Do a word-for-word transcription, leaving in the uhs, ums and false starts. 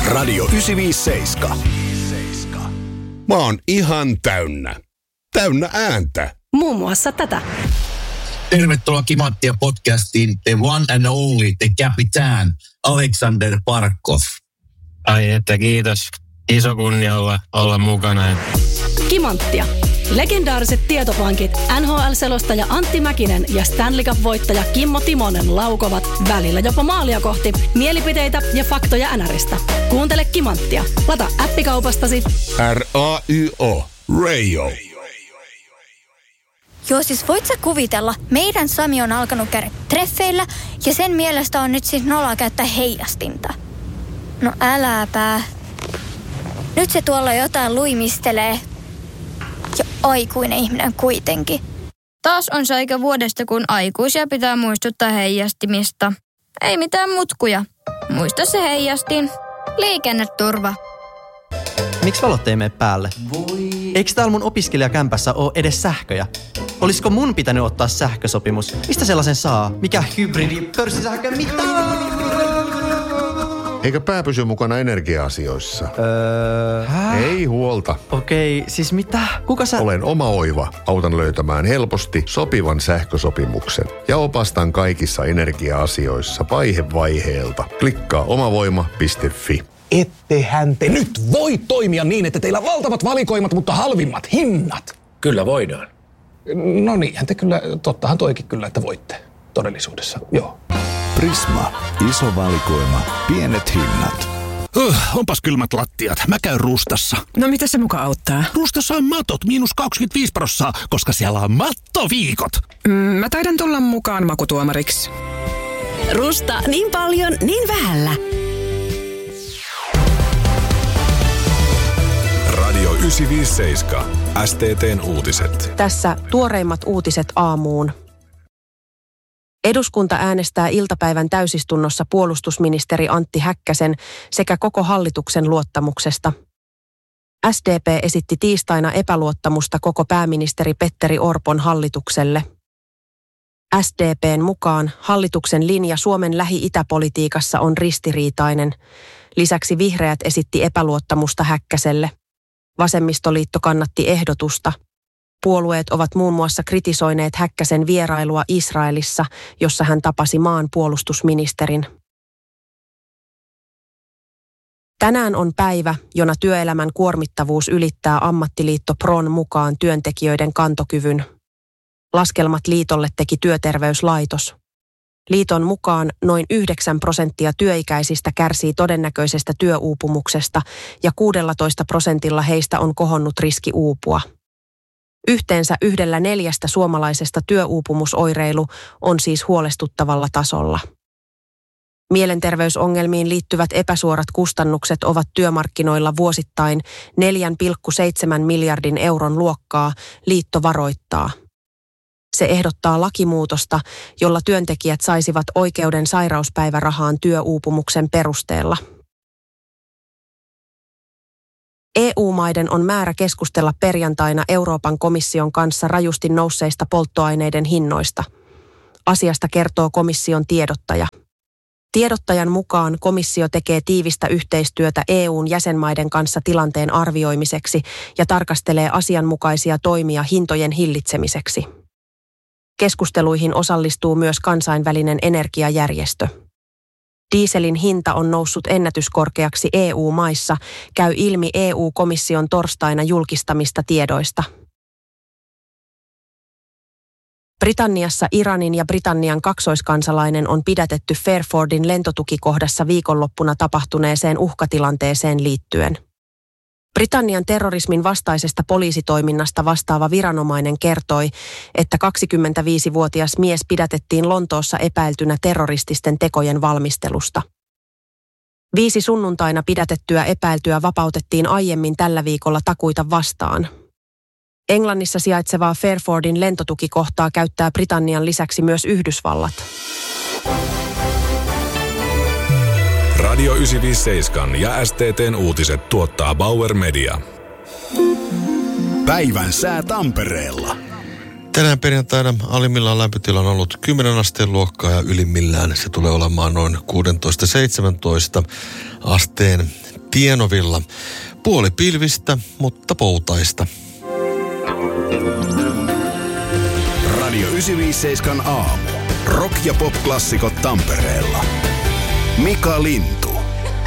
Radio yhdeksänsataaviisikymmentäseitsemän. Mä oon ihan täynnä. Täynnä ääntä. Muun muassa tätä. Tervetuloa Kimanttia podcastiin, the one and only, the Capitan, Alexander Barkov. Ai että kiitos. Iso kunnia olla, olla mukana. Kimanttia. Legendaariset tietopankit, N H L-selostaja Antti Mäkinen ja Stanley Cup-voittaja Kimmo Timonen laukovat välillä jopa maalia kohti mielipiteitä ja faktoja N:ristä. Kuuntele Kimanttia. Lata appikaupastasi R A Y O. Radio. Joo, siis voit sä kuvitella, meidän Sami on alkanut käydä treffeillä ja sen mielestä on nyt siis nolla käyttää heijastinta. No äläpä. Nyt se tuolla jotain luimistelee. Ja aikuinen ihminen kuitenkin. Taas on se aika vuodesta, kun aikuisia pitää muistuttaa heijastimista. Ei mitään mutkuja. Muista se heijastin. Liikenneturva. Miksi valot ei mene päälle? Voi. Eikö täällä mun opiskelijakämpässä ole edes sähköjä? Olisiko mun pitänyt ottaa sähkösopimus? Mistä sellaisen saa? Mikä hybridi pörssisähkö? Mitä? Eikö pää pysy mukana energia-asioissa? Öö... Ei huolta. Okei, siis mitä? Kuka sä... Olen Oma Oiva. Autan löytämään helposti sopivan sähkösopimuksen. Ja opastan kaikissa energia-asioissa vaihe vaiheelta. Klikkaa omavoima piste fi. Ettehän te nyt voi toimia niin, että teillä on valtavat valikoimat, mutta halvimmat hinnat. Kyllä voidaan. No niinhän te kyllä, tottahan toikin kyllä, että voitte todellisuudessa, joo. Prisma. Iso valikoima. Pienet hinnat. Uh, onpas kylmät lattiat. Mä käyn Rustassa. No mitä se muka auttaa? Rustassa on matot miinus kaksikymmentäviisi prosenttia, koska siellä on mattoviikot. Mm, mä taidan tulla mukaan makutuomariksi. Rusta niin paljon, niin vähällä. Radio yhdeksänsataaviisikymmentäseitsemän. S T T:n uutiset. Tässä tuoreimmat uutiset aamuun. Eduskunta äänestää iltapäivän täysistunnossa puolustusministeri Antti Häkkäsen sekä koko hallituksen luottamuksesta. S D P esitti tiistaina epäluottamusta koko pääministeri Petteri Orpon hallitukselle. S D P:n mukaan hallituksen linja Suomen lähi-itäpolitiikassa on ristiriitainen. Lisäksi vihreät esitti epäluottamusta Häkkäselle. Vasemmistoliitto kannatti ehdotusta. Puolueet ovat muun muassa kritisoineet Häkkäsen vierailua Israelissa, jossa hän tapasi maan puolustusministerin. Tänään on päivä, jona työelämän kuormittavuus ylittää ammattiliitto Pron mukaan työntekijöiden kantokyvyn. Laskelmat liitolle teki Työterveyslaitos. Liiton mukaan noin yhdeksän prosenttia työikäisistä kärsii todennäköisestä työuupumuksesta ja kuusitoista prosentilla heistä on kohonnut riski uupua. Yhteensä yhdellä neljästä suomalaisesta työuupumusoireilu on siis huolestuttavalla tasolla. Mielenterveysongelmiin liittyvät epäsuorat kustannukset ovat työmarkkinoilla vuosittain neljä pilkku seitsemän miljardin euron luokkaa, liitto varoittaa. Se ehdottaa lakimuutosta, jolla työntekijät saisivat oikeuden sairauspäivärahaan työuupumuksen perusteella. E U-maiden on määrä keskustella perjantaina Euroopan komission kanssa rajusti nousseista polttoaineiden hinnoista. Asiasta kertoo komission tiedottaja. Tiedottajan mukaan komissio tekee tiivistä yhteistyötä E U:n jäsenmaiden kanssa tilanteen arvioimiseksi ja tarkastelee asianmukaisia toimia hintojen hillitsemiseksi. Keskusteluihin osallistuu myös kansainvälinen energiajärjestö. Dieselin hinta on noussut ennätyskorkeaksi E U-maissa, käy ilmi E U-komission torstaina julkistamista tiedoista. Britanniassa Iranin ja Britannian kaksoiskansalainen on pidätetty Fairfordin lentotukikohdassa viikonloppuna tapahtuneeseen uhkatilanteeseen liittyen. Britannian terrorismin vastaisesta poliisitoiminnasta vastaava viranomainen kertoi, että kaksikymmentäviisivuotias mies pidätettiin Lontoossa epäiltynä terrorististen tekojen valmistelusta. Viisi sunnuntaina pidätettyä epäiltyä vapautettiin aiemmin tällä viikolla takuita vastaan. Englannissa sijaitsevaa Fairfordin lentotukikohtaa käyttää Britannian lisäksi myös Yhdysvallat. Radio yhdeksänsataaviisikymmentäseitsemän ja S T T:n uutiset tuottaa Bauer Media. Päivän sää Tampereella. Tänään perjantaina alimmillaan lämpötila on ollut kymmenen asteen luokkaa ja ylimmillään se tulee olemaan noin kuusitoista seitsemäntoista asteen tienovilla. Puoli pilvistä, mutta poutaista. Radio yhdeksänsataaviisikymmentäseitsemän aamu. Rock- ja pop-klassikot Tampereella. Mika Lind.